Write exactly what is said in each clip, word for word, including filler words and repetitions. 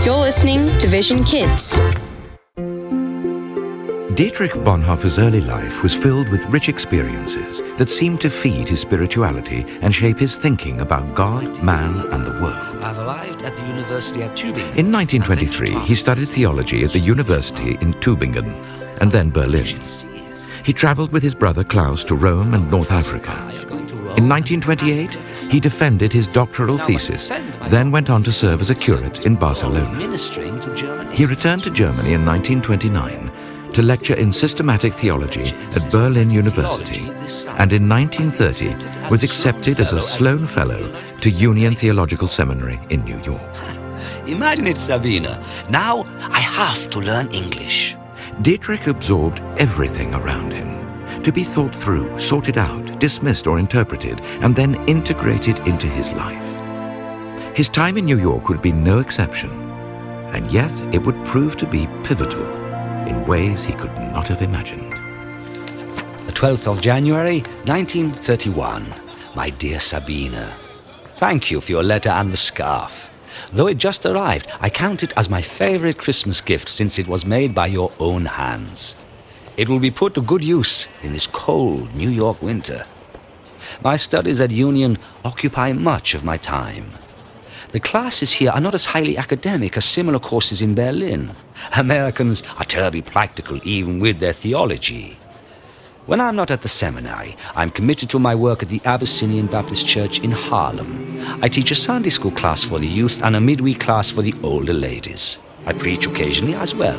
You're listening to Vision Kids. Dietrich Bonhoeffer's early life was filled with rich experiences that seemed to feed his spirituality and shape his thinking about God, man, and the world. I've arrived at the university at Tübingen. In nineteen twenty-three, he studied theology at the university in Tübingen and then Berlin. He traveled with his brother Klaus to Rome and North Africa. In nineteen twenty-eight, he defended his doctoral thesis, then went on to serve as a curate in Barcelona. He returned to Germany in nineteen twenty-nine to lecture in systematic theology at Berlin University, and in nineteen thirty was accepted as a Sloan Fellow to Union Theological Seminary in New York. Imagine it, Sabina. Now I have to learn English. Dietrich absorbed everything around him, to be thought through, sorted out, dismissed or interpreted, and then integrated into his life. His time in New York would be no exception, and yet it would prove to be pivotal in ways he could not have imagined. The twelfth of January, nineteen thirty-one. My dear Sabina, thank you for your letter and the scarf. Though it just arrived, I count it as my favorite Christmas gift since it was made by your own hands. It will be put to good use in this cold New York winter. My studies at Union occupy much of my time. The classes here are not as highly academic as similar courses in Berlin. Americans are terribly practical even with their theology. When I'm not at the seminary, I'm committed to my work at the Abyssinian Baptist Church in Harlem. I teach a Sunday school class for the youth and a midweek class for the older ladies. I preach occasionally as well.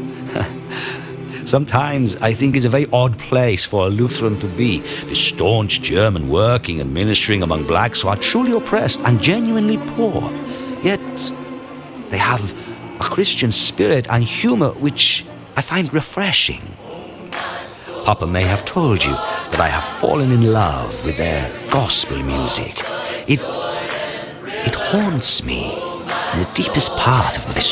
Sometimes I think it's a very odd place for a Lutheran to be, the staunch German working and ministering among blacks who are truly oppressed and genuinely poor. Yet they have a Christian spirit and humor which I find refreshing. Papa may have told you that I have fallen in love with their gospel music. It, it haunts me in the deepest part of my